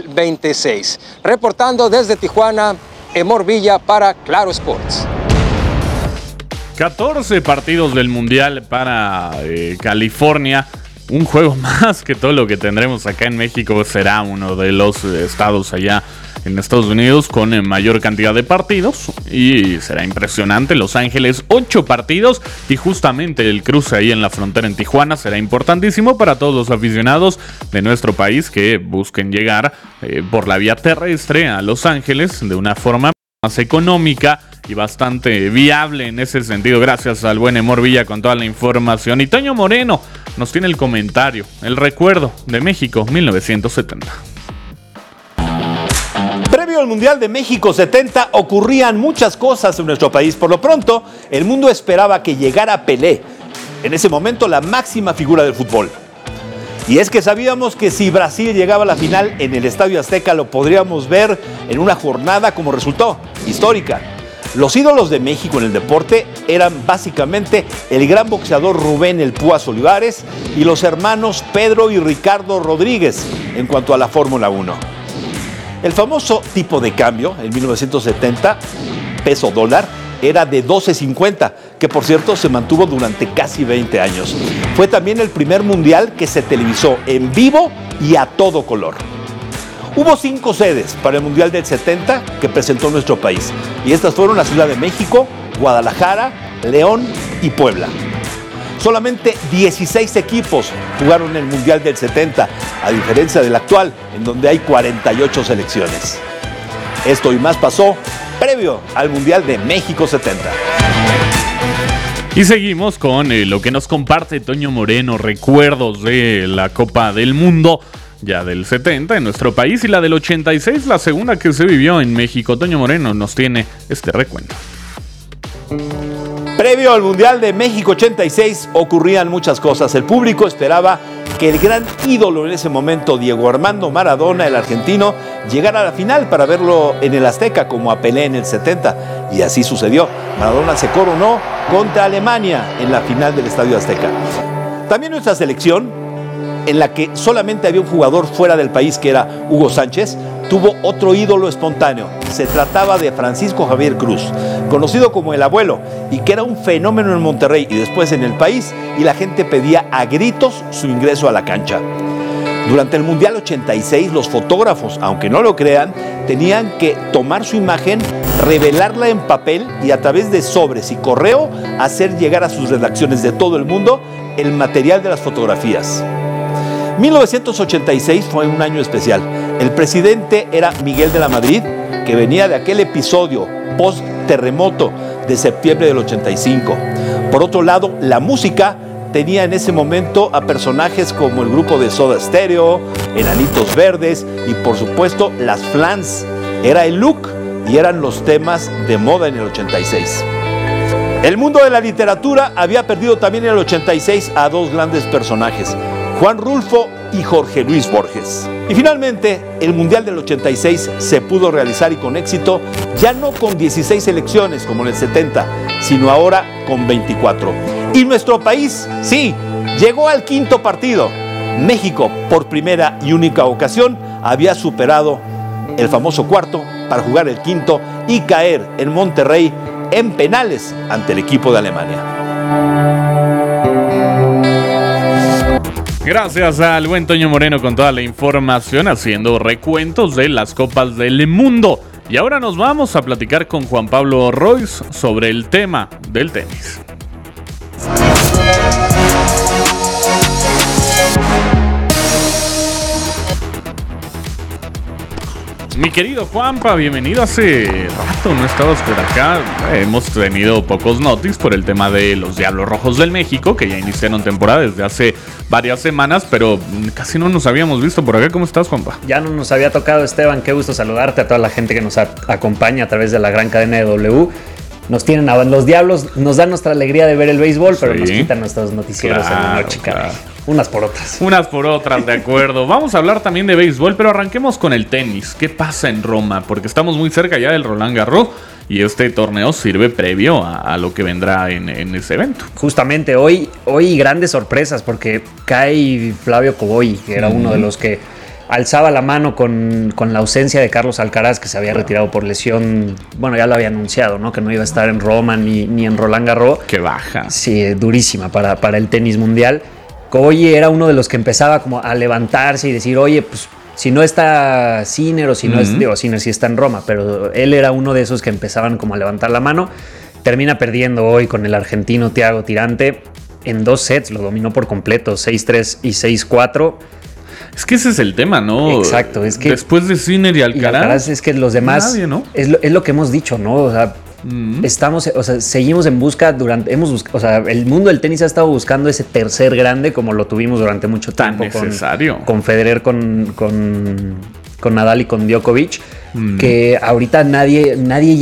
[SPEAKER 6] 2026. Reportando desde Tijuana, Emor Villa para Claro Sports.
[SPEAKER 10] 14 partidos del Mundial para California. Un juego más que todo lo que tendremos acá en México. Será uno de los estados allá en Estados Unidos con mayor cantidad de partidos y será impresionante. Los Ángeles 8 partidos y justamente el cruce ahí en la frontera en Tijuana será importantísimo para todos los aficionados de nuestro país que busquen llegar por la vía terrestre a Los Ángeles de una forma más económica y bastante viable en ese sentido. Gracias al buen Emor Villa con toda la información. Y Toño Moreno nos tiene el comentario, el recuerdo de México 1970.
[SPEAKER 7] Previo al Mundial de México 70 ocurrían muchas cosas en nuestro país. Por lo pronto, el mundo esperaba que llegara Pelé, en ese momento la máxima figura del fútbol. Y es que sabíamos que si Brasil llegaba a la final en el Estadio Azteca lo podríamos ver en una jornada como resultó, histórica. Los ídolos de México en el deporte eran básicamente el gran boxeador Rubén El Púas Olivares y los hermanos Pedro y Ricardo Rodríguez en cuanto a la Fórmula 1. El famoso tipo de cambio en 1970, peso dólar, era de 12.50, que por cierto se mantuvo durante casi 20 años. Fue también el primer mundial que se televisó en vivo y a todo color. Hubo 5 sedes para el Mundial del 70 que presentó nuestro país, y estas fueron la Ciudad de México, Guadalajara, León y Puebla. Solamente 16 equipos jugaron en el Mundial del 70, a diferencia del actual, en donde hay 48 selecciones. Esto y más pasó previo al Mundial de México 70.
[SPEAKER 10] Y seguimos con lo que nos comparte Toño Moreno, recuerdos de la Copa del Mundo, ya del 70 en nuestro país, y la del 86, la segunda que se vivió en México. Toño Moreno nos tiene este recuento.
[SPEAKER 7] Previo al Mundial de México 86 ocurrían muchas cosas. El público esperaba que el gran ídolo en ese momento, Diego Armando Maradona, el argentino, llegara a la final para verlo en el Azteca como a Pelé en el 70. Y así sucedió. Maradona se coronó contra Alemania en la final del Estadio Azteca. También nuestra selección, en la que solamente había un jugador fuera del país, que era Hugo Sánchez, tuvo otro ídolo espontáneo. Se trataba de Francisco Javier Cruz, conocido como el Abuelo, y que era un fenómeno en Monterrey y después en el país, y la gente pedía a gritos su ingreso a la cancha. Durante el Mundial 86, los fotógrafos, aunque no lo crean, tenían que tomar su imagen, revelarla en papel y a través de sobres y correo hacer llegar a sus redacciones de todo el mundo el material de las fotografías. 1986 fue un año especial. El presidente era Miguel de la Madrid, que venía de aquel episodio post-terremoto de septiembre del 85. Por otro lado, la música tenía en ese momento a personajes como el grupo de Soda Stereo, Enanitos Verdes y por supuesto las Flans. Era el look y eran los temas de moda en el 86. El mundo de la literatura había perdido también en el 86 a dos grandes personajes, Juan Rulfo y Jorge Luis Borges. Y finalmente, el Mundial del 86 se pudo realizar y con éxito, ya no con 16 selecciones como en el 70, sino ahora con 24. Y nuestro país, sí, llegó al quinto partido. México, por primera y única ocasión, había superado el famoso cuarto para jugar el quinto y caer en Monterrey en penales ante el equipo de Alemania.
[SPEAKER 10] Gracias al buen Toño Moreno con toda la información, haciendo recuentos de las Copas del Mundo. Y ahora nos vamos a platicar con Juan Pablo Royce sobre el tema del tenis. Mi querido Juanpa, bienvenido. Hace rato no estabas por acá. Hemos tenido pocos noticias por el tema de los Diablos Rojos del México, que ya iniciaron temporada desde hace varias semanas, pero casi no nos habíamos visto por acá. ¿Cómo estás, Juanpa?
[SPEAKER 5] Ya no nos había tocado, Esteban. Qué gusto saludarte, a toda la gente que nos acompaña a través de la gran cadena de W. Nos tienen a los Diablos, nos dan nuestra alegría de ver el béisbol, pero nos quitan nuestros noticieros en la noche, caray. Unas por otras. Unas por otras, de acuerdo. Vamos a hablar también de béisbol, pero arranquemos con el tenis. ¿Qué pasa en Roma? Porque estamos muy cerca ya del Roland Garros y este torneo sirve previo a lo que vendrá en ese evento. Justamente hoy grandes sorpresas, porque cae Flavio Cobolli, que era uno de los que alzaba la mano con la ausencia de Carlos Alcaraz, que se había retirado por lesión. Bueno, ya lo había anunciado, ¿no? Que no iba a estar en Roma ni en Roland Garros. ¡Qué baja! Sí, durísima para el tenis mundial. Cobolli era uno de los que empezaba como a levantarse y decir, oye, pues si no está Sinner o si no es, digo, Sinner sí está en Roma, pero él era uno de esos que empezaban como a levantar la mano. Termina perdiendo hoy con el argentino Thiago Tirante en 2 sets, lo dominó por completo, 6-3 y 6-4. Es que ese es el tema, ¿no? Exacto, es que después de Sinner y Alcaraz es que los demás nadie, ¿no? Es lo que hemos dicho, ¿no? O sea, seguimos en busca el mundo del tenis ha estado buscando ese tercer grande como lo tuvimos durante mucho tiempo. Tan necesario. Con Federer, con Nadal y con Djokovic, que ahorita nadie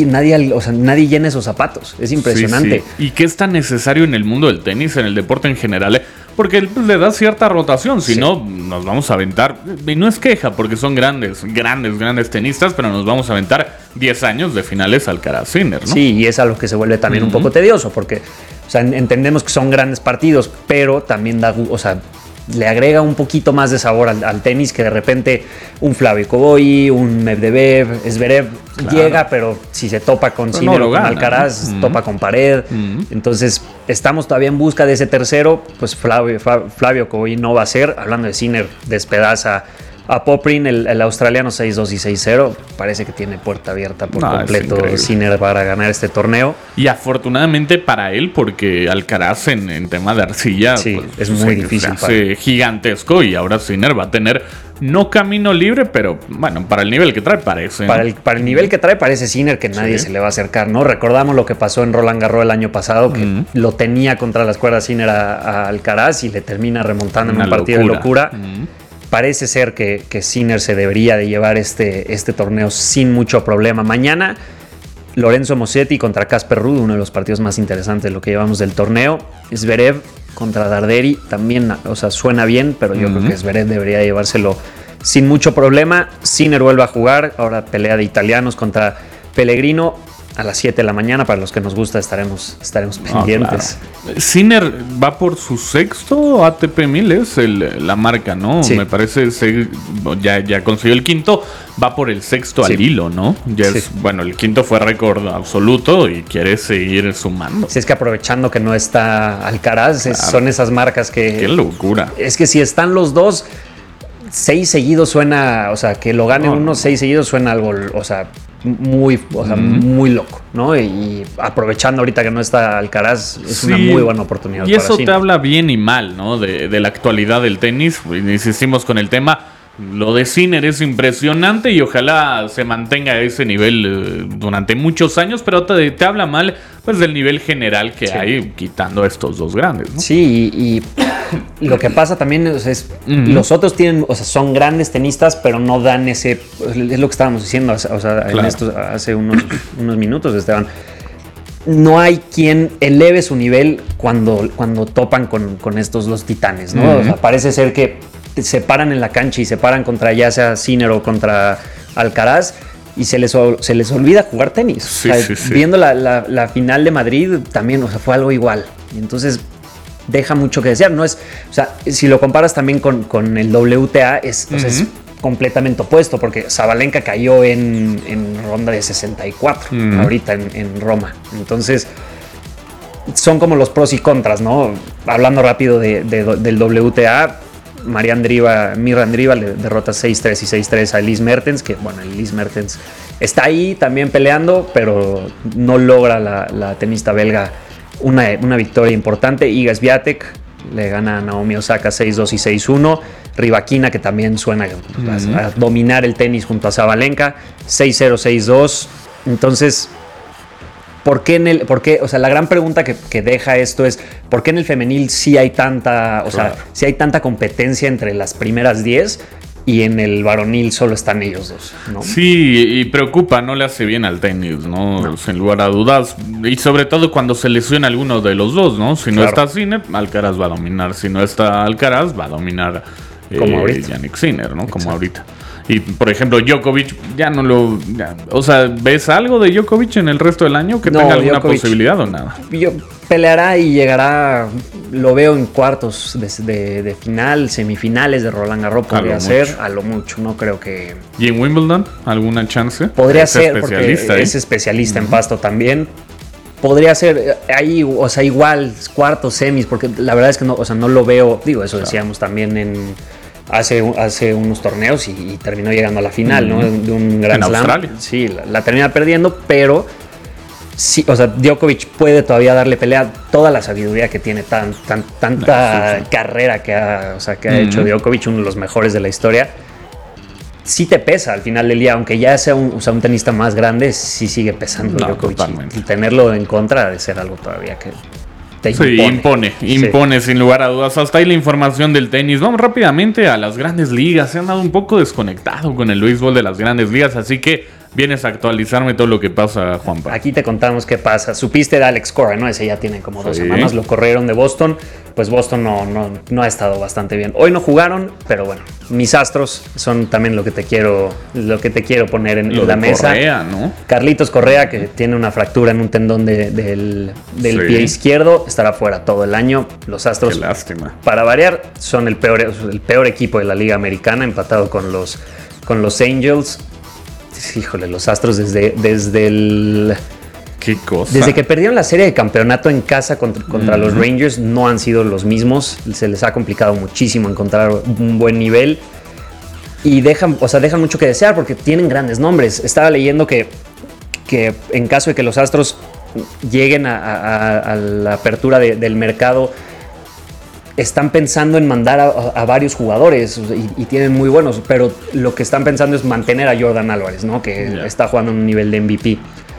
[SPEAKER 5] llena esos zapatos. Es impresionante. Sí, sí. ¿Y qué es tan necesario en el mundo del tenis, en el deporte en general? Porque le da cierta rotación, si no nos vamos a aventar, y no es queja porque son grandes tenistas, pero nos vamos a aventar 10 años de finales Alcaraz-Sinner, ¿no? Sí, y es algo que se vuelve también un poco tedioso, porque entendemos que son grandes partidos, pero también le agrega un poquito más de sabor al tenis, que de repente un Flavio Cobolli, un Medvedev, Zverev llega, pero si se topa con Sinner o con Alcaraz, topa con pared. Entonces estamos todavía en busca de ese tercero. Pues Flavio Cobolli no va a ser. Hablando de Sinner, despedaza a Poprin, el australiano, 6-2 y 6-0. Parece que tiene puerta abierta por completo Sinner para ganar este torneo. Y afortunadamente para él, porque Alcaraz en tema de arcilla es muy difícil. Se gigantesco, y ahora Sinner va a tener no camino libre, pero bueno, para el nivel que trae parece. Para el nivel que trae parece Sinner que nadie se le va a acercar, ¿no? Recordamos lo que pasó en Roland Garros el año pasado, que lo tenía contra las cuerdas Sinner a Alcaraz y le termina remontando en un partido de locura. Parece ser que Sinner se debería de llevar este torneo sin mucho problema. Mañana, Lorenzo Musetti contra Casper Ruud, uno de los partidos más interesantes de lo que llevamos del torneo. Zverev contra Darderi, también, suena bien, pero yo creo que Zverev debería llevárselo sin mucho problema. Sinner vuelve a jugar, ahora pelea de italianos contra Pellegrino. A las 7 de la mañana, para los que nos gusta, estaremos pendientes. Claro. Sinner va por su sexto ATP 1000, es la marca, ¿no? Sí. Me parece, ya consiguió el quinto, va por el sexto al hilo, ¿no? El quinto fue récord absoluto y quiere seguir sumando. Si es que aprovechando que no está Alcaraz, son esas marcas que... ¡Qué locura! Es que si están los dos, 6 seguidos suena, o sea, que lo gane 6 seguidos suena algo, o sea, muy loco, ¿no? Y aprovechando ahorita que no está Alcaraz, es una muy buena oportunidad.
[SPEAKER 10] Y eso te habla bien y mal, ¿no? De la actualidad del tenis. Insistimos con el tema. Lo de Sinner es impresionante y ojalá se mantenga a ese nivel durante muchos años, pero te habla mal pues del nivel general que hay quitando a estos dos grandes, ¿no?
[SPEAKER 5] Sí, y lo que pasa también es los otros tienen, o sea, son grandes tenistas, pero no dan ese, es lo que estábamos diciendo, o sea, en esto hace unos minutos, Esteban. No hay quien eleve su nivel cuando topan con estos dos titanes, ¿no? O sea, parece ser que se paran en la cancha y se paran contra ya sea Sinner o contra Alcaraz y se les olvida jugar tenis.
[SPEAKER 10] Sí,
[SPEAKER 5] o sea, viendo la final de Madrid también, o sea, fue algo igual. Y entonces deja mucho que desear. No es, o sea, si lo comparas también con el WTA, o sea, es completamente opuesto, porque Sabalenka cayó en ronda de 64 ahorita en Roma. Entonces son como los pros y contras, ¿no? Hablando rápido del WTA, Mirra Andreeva le derrota 6-3 y 6-3 a Elise Mertens, que bueno, Elise Mertens está ahí también peleando, pero no logra la tenista belga una victoria importante. Iga Swiatek le gana a Naomi Osaka 6-2 y 6-1. Rybakina, que también suena a dominar el tenis junto a Sabalenka, 6-0, 6-2. Entonces, ¿por qué? O sea, la gran pregunta que deja esto es ¿por qué en el femenil sí hay tanta, o sea, sí hay tanta competencia entre las primeras 10 y en el varonil solo están ellos dos, ¿no?
[SPEAKER 10] Sí, y preocupa, no le hace bien al tenis, ¿no? Sin lugar a dudas, y sobre todo cuando se lesiona alguno de los dos, ¿no? Si no está Sinner, Alcaraz va a dominar, si no está Alcaraz, va a dominar
[SPEAKER 5] como ahorita.
[SPEAKER 10] Jannik Sinner, ¿no? Como ahorita. Y, por ejemplo, Djokovic ya no lo... o sea, ¿ves algo de Djokovic en el resto del año? ¿Que tenga alguna posibilidad o nada?
[SPEAKER 5] Peleará y llegará, lo veo en cuartos de final, semifinales de Roland Garros podría ser, a lo mucho, no creo que...
[SPEAKER 10] ¿Y en Wimbledon? ¿Alguna chance?
[SPEAKER 5] Podría ser, porque es especialista en pasto también. Podría ser ahí, o sea, igual, cuartos, semis, porque la verdad es que no, o sea, no lo veo, digo, eso decíamos también hace unos torneos y terminó llegando a la final, ¿no? De un Grand Slam.
[SPEAKER 10] Australia.
[SPEAKER 5] Sí, la termina perdiendo, pero sí, o sea, Djokovic puede todavía darle pelea. Toda la sabiduría que tiene, tanta carrera que ha hecho Djokovic, uno de los mejores de la historia. Sí te pesa al final del día, aunque ya sea un tenista más grande, sí sigue pesando Djokovic. Y tenerlo en contra de ser algo todavía que
[SPEAKER 10] impone sin lugar a dudas. Hasta ahí la información del tenis. Vamos rápidamente a las grandes ligas. Se han dado un poco desconectado con el béisbol de las grandes ligas, así que vienes a actualizarme todo lo que pasa, Juanpa.
[SPEAKER 5] Aquí te contamos qué pasa. Supiste de Alex Cora, ¿no? Ese ya tiene como 2 semanas. Lo corrieron de Boston. Pues Boston no ha estado bastante bien. Hoy no jugaron, pero bueno, mis astros son también lo que te quiero poner en la mesa.
[SPEAKER 10] Correa, ¿no?
[SPEAKER 5] Carlitos Correa, que tiene una fractura en un tendón del pie izquierdo, estará fuera todo el año. Los Astros,
[SPEAKER 10] qué lástima,
[SPEAKER 5] para variar, son el peor equipo de la Liga Americana, empatado con los Angels. Híjole, los Astros desde el...
[SPEAKER 10] ¿Qué cosa?
[SPEAKER 5] Desde que perdieron la serie de campeonato en casa contra los Rangers, no han sido los mismos. Se les ha complicado muchísimo encontrar un buen nivel. Y dejan mucho que desear porque tienen grandes nombres. Estaba leyendo que en caso de que los Astros lleguen a la apertura del mercado, están pensando en mandar a varios jugadores y tienen muy buenos, pero lo que están pensando es mantener a Jordan Álvarez, ¿no? Que está jugando en un nivel de MVP.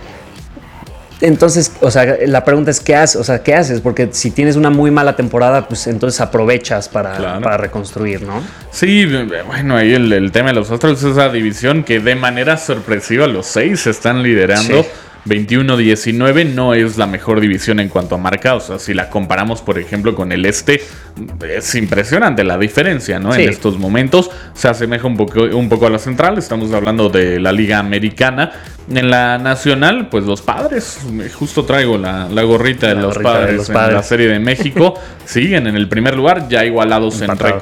[SPEAKER 5] Entonces, o sea, la pregunta es ¿qué haces? Porque si tienes una muy mala temporada, pues entonces aprovechas para reconstruir, ¿no?
[SPEAKER 10] Sí, bueno, ahí el tema de los Astros es esa división que de manera sorpresiva los 6 están liderando. Sí. 21-19 no es la mejor división en cuanto a marcados. O sea, si la comparamos, por ejemplo, con el este, es impresionante la diferencia, ¿no? Sí. En estos momentos se asemeja un poco a la central. Estamos hablando de la Liga Americana. En la nacional, pues los Padres, justo traigo la gorrita de los Padres en la Serie de México, siguen en el primer lugar, ya igualados en récord